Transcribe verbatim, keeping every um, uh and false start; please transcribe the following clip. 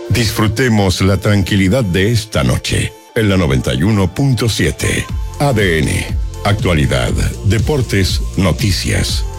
Disfrutemos la tranquilidad de esta noche en la noventa y uno punto siete. A D N. Actualidad, deportes, noticias.